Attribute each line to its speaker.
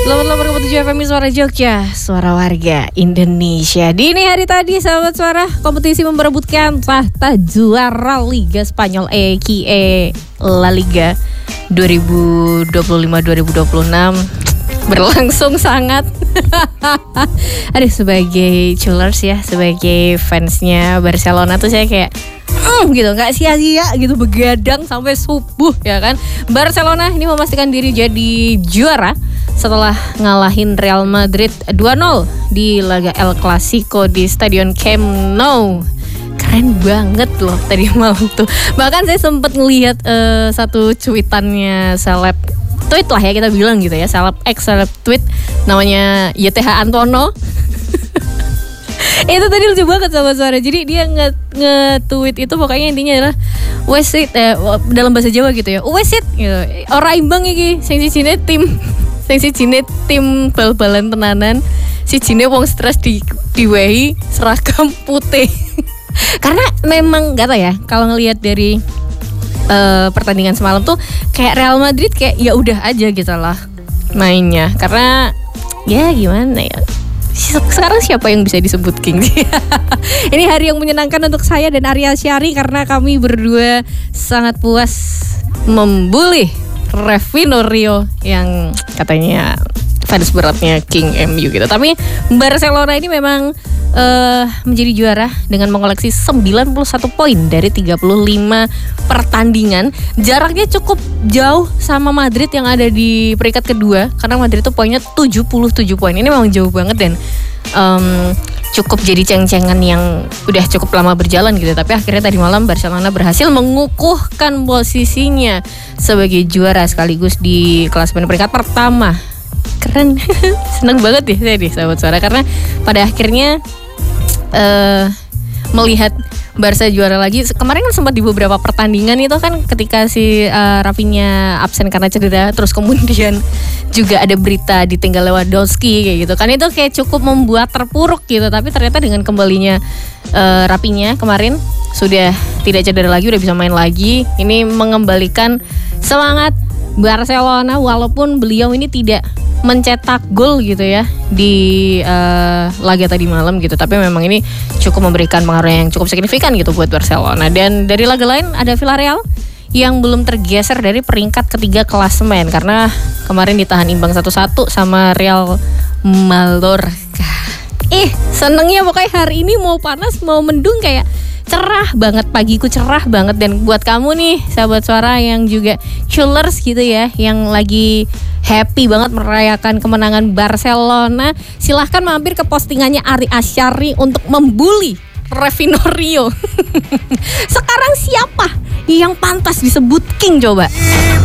Speaker 1: 88,7 FM Suara Jogja, suara warga Indonesia. Dini hari tadi sahabat suara, kompetisi memperebutkan tahta juara Liga Spanyol aka La Liga 2025-2026 berlangsung sangat aduh, sebagai Chulers ya, sebagai fansnya Barcelona tuh saya kayak gitu, nggak sia-sia gitu, begadang sampai subuh ya kan. Barcelona ini memastikan diri jadi juara setelah ngalahin Real Madrid 2-0 di laga El Clasico di Stadion Camp Nou. Keren banget loh tadi malam tuh. Bahkan saya sempat ngelihat satu cuitannya seleb tweet lah ya, kita bilang gitu ya, seleb tweet namanya YTH Antono. Itu tadi lucu banget sama suara. Jadi dia nge-tweet itu pokoknya intinya adalah wesit dalam bahasa Jawa gitu ya. Wesit gitu. Ora imbang iki sing sijine tim bal-balan tenanan. Sijine wong stres diwehi seragam putih. Karena memang enggak tahu ya, kalau ngelihat dari pertandingan semalam tuh kayak Real Madrid kayak ya udah aja gitu lah mainnya. Karena ya gimana ya, sekarang siapa yang bisa disebut king? Ini hari yang menyenangkan untuk saya dan Arya Syari karena kami berdua sangat puas membuli Revino Rio yang katanya fans beratnya King MU gitu. Tapi Barcelona ini memang menjadi juara dengan mengoleksi 91 poin dari 35 pertandingan. Jaraknya cukup jauh sama Madrid yang ada di peringkat kedua, karena Madrid itu poinnya 77 poin. Ini memang jauh banget dan cukup jadi ceng-cengan yang udah cukup lama berjalan gitu. Tapi akhirnya tadi malam Barcelona berhasil mengukuhkan posisinya sebagai juara sekaligus di klasemen peringkat pertama. Keren. Seneng banget ya saya nih sahabat suara, karena pada akhirnya melihat Barca juara lagi. Kemarin kan sempat di beberapa pertandingan itu kan ketika si Rafinha absen karena cedera, terus kemudian juga ada berita ditinggal Lewandowski kayak gitu kan, itu kayak cukup membuat terpuruk gitu. Tapi ternyata dengan kembalinya Rafinha kemarin sudah tidak cedera lagi, udah bisa main lagi. Ini mengembalikan semangat Barcelona walaupun beliau ini tidak mencetak gol gitu ya di laga tadi malam gitu, tapi memang ini cukup memberikan pengaruh yang cukup signifikan gitu buat Barcelona. Dan dari laga lain ada Villarreal yang belum tergeser dari peringkat ketiga klasemen karena kemarin ditahan imbang 1-1 sama Real Mallorca. Senengnya pokoknya hari ini mau panas mau mendung kayak cerah banget, pagiku cerah banget. Dan buat kamu nih sahabat suara yang juga Chulers gitu ya, yang lagi happy banget merayakan kemenangan Barcelona, silahkan mampir ke postingannya Ari Asyari untuk membuli Revino Rio. Sekarang siapa yang pantas disebut king coba?